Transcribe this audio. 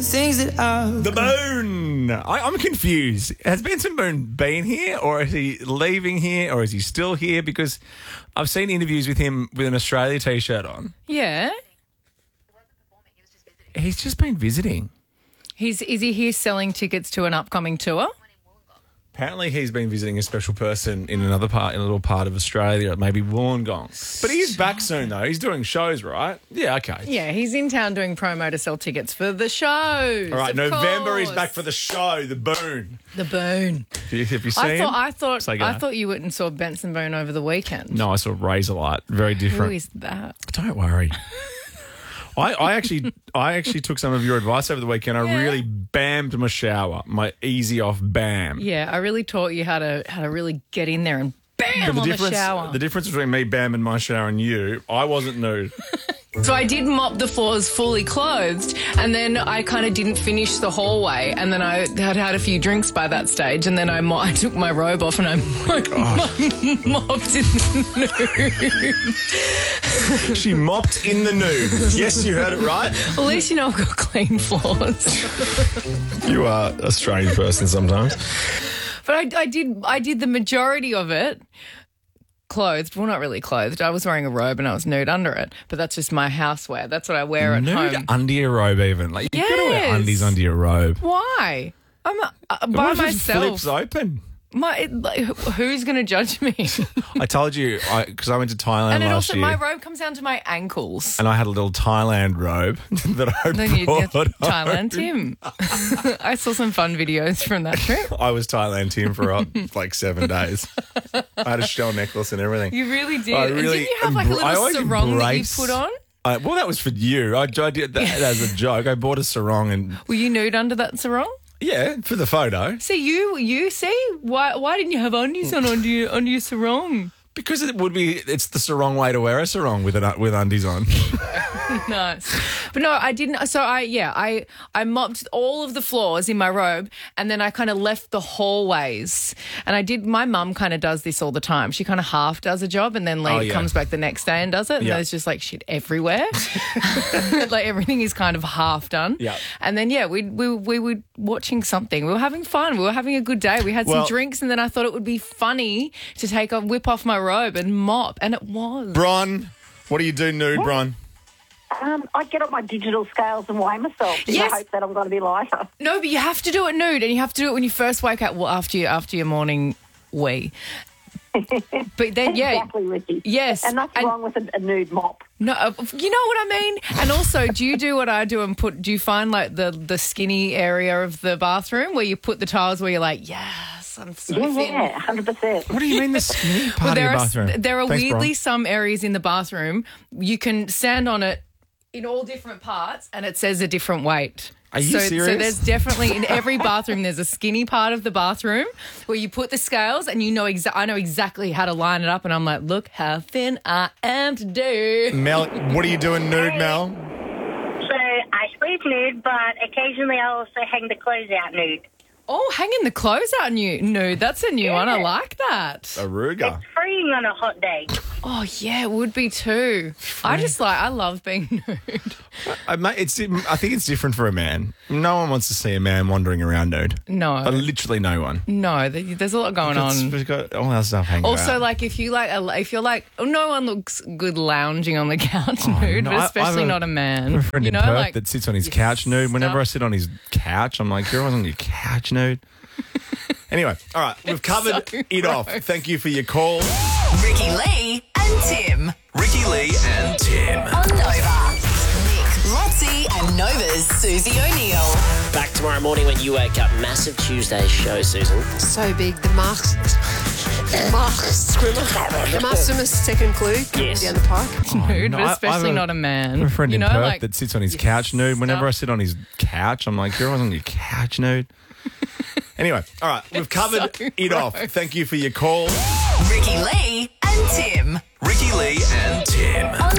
Things that are The Boon. I'm confused. Has Benson Boone been here, or is he leaving here, or is he still here? Because I've seen interviews with him with an Australia T-shirt on. Yeah. He's just been visiting. Is he here selling tickets to an upcoming tour? Apparently, he's been visiting a special person in a little part of Australia, maybe Wollongong. But he's back soon, though. He's doing shows, right? Yeah, okay. Yeah, he's in town doing promo to sell tickets for the shows. All right, of November course. he's back for the show, The Boon. The Boon. Have you seen him? I thought Say go. you went and saw Benson Boone over the weekend. No, I saw Razorlight. Very different. Who is that? Don't worry. I actually took some of your advice over the weekend. I really bammed my shower, my easy off bam. Yeah, I really taught you how to really get in there and bam on the shower. The difference between me bamming my shower and you, I wasn't nude. So I did mop the floors fully clothed, and then I kind of didn't finish the hallway, and then I had had a few drinks by that stage, and then I took my robe off and I mopped in the nude. She mopped in the nude. Yes, you heard it right. Well, at least you know I've got clean floors. You are a strange person sometimes. But I did the majority of it clothed. Well, not really clothed. I was wearing a robe and I was nude under it. But that's just my housewear. That's what I wear at home. Nude under your robe even. Like, you've got to wear undies under your robe. Why? I'm by What if it myself. flips open? Who's going to judge me? I told you, because I went to Thailand And then last also, year. my robe comes down to my ankles. And I had a little Thailand robe that I Then you brought home. Thailand Tim. I saw some fun videos from that trip. I was Thailand Tim for like 7 days. I had a shell necklace and everything. You really did. I And really didn't you have like a I little always sarong that you embrace- put on? Well, that was for you. I did that as a joke. I bought a sarong and Were you nude under that sarong? yeah, for the photo. See, you see? Why didn't you have undies on under your sarong? Because it's the sarong way to wear a sarong with undies on. Nice. But no, I didn't. So I mopped all of the floors in my robe, and then I kind of left the hallways. And my mum kind of does this all the time. She kind of half does a job and then comes back the next day and does it. And there's just like shit everywhere. Like everything is kind of half done. Yeah. And then, we were watching something. We were having fun. We were having a good day. We had some drinks, and then I thought it would be funny to whip off my robe and mop. And it was. Bron, what do you do nude, Bron? I get on my digital scales and weigh myself in the hope that I'm going to be lighter. No, but you have to do it nude, and you have to do it when you first wake up. Well, after your morning wee. But then, Exactly, Ricky. yes, And nothing wrong with a nude mop. No, you know what I mean. And also, do you do what I do and do you find like the skinny area of the bathroom where you put the tiles where you're like, yes, I'm so thin. Yeah, 100%. What do you mean the skinny part of your bathroom? There are Thanks, weirdly Bron. some areas in the bathroom you can stand on it in all different parts, and it says a different weight. Are you serious? So there's definitely in every bathroom there's a skinny part of the bathroom where you put the scales, and I know exactly how to line it up, and I'm like, look how thin I am today. Mel, what are you doing nude, Mel? So I sleep nude, but occasionally I also hang the clothes out nude. Oh, hanging the clothes out nude. That's a new one. I like that. Aruga. It's freeing on a hot day. Oh, yeah, it would be too. I love being nude. I think it's different for a man. No one wants to see a man wandering around nude. No. Literally no one. No, there's a lot going on. We've got all our stuff hanging Also, out. like, if you're like, no one looks good lounging on the couch nude, no, but especially not a I man. have a friend You in know, Perth like that sits on his your couch nude. Whenever I stuff. sit on his couch, I'm like, you're on your couch nude. Anyway, all right, we've covered so it off. gross. Thank you for your call. Ricky Lee and Tim. Ricky Lee and Tim. On Nova. Nick, Lotzie and Nova's Susie O'Neill. Back tomorrow morning when you wake up. Massive Tuesday show, Susan. So big, the Mark's Swimmer second clue Yes. down the park. nude, no, but I especially have not a man. I have a friend you in know, Perth like, that sits on his your couch nude. Whenever I stuff. sit on his couch, I'm like, you're on your couch nude. Anyway, all right, we've covered so it off. gross. Thank you for your call. Ricky Lee and Tim. Ricky Lee and Tim. On